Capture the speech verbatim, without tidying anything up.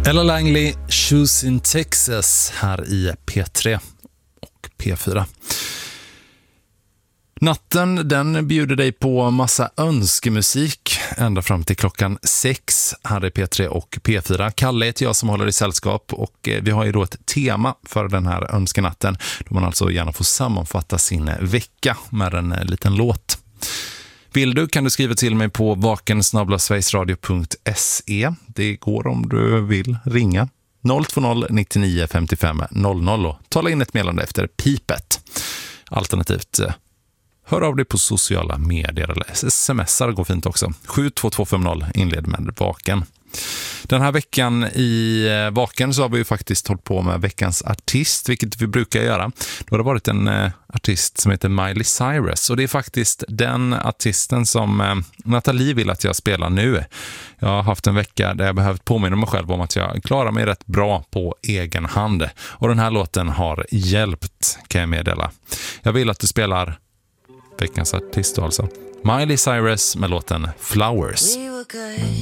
Ella Langley, Shoes in Texas här i P tre och P fyra. Natten, den bjuder dig på massa önskemusik ända fram till klockan sex här i P tre och P fyra. Kalle heter jag som håller i sällskap och vi har ju då ett tema för den här önskenatten då man alltså gärna får sammanfatta sin vecka med en liten låt. Vill du kan du skriva till mig på vaken snabel-a sverigesradio punkt se. Det går om du vill ringa noll två noll nittionio femtiofem noll noll och tala in ett meddelande efter pipet. Alternativt hör av dig på sociala medier eller smsar går fint också. sju två två fem noll inled med Vaken. Den här veckan i Vaken så har vi ju faktiskt hållit på med veckans artist, vilket vi brukar göra. Då har det varit en eh, artist som heter Miley Cyrus och det är faktiskt den artisten som eh, Nathalie vill att jag spelar nu. Jag har haft en vecka där jag behövt påminna mig själv om att jag klarar mig rätt bra på egen hand. Och den här låten har hjälpt, kan jag meddela. Jag vill att du spelar veckans artist alltså. Miley Cyrus med låten Flowers. We were good,